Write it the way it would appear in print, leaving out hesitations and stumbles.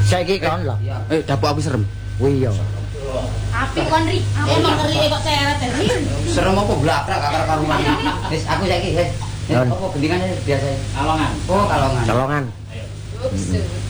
Saiki kon lho. Dapuk aku serem. Oh iya. Apik kon ri. Emang ngeri kok seret ri. Serem apa blakrak gak karo karuan. Wis aku saiki apa gendingan biasa. Kalongan. Oh, kalongan. Colongan. Ups.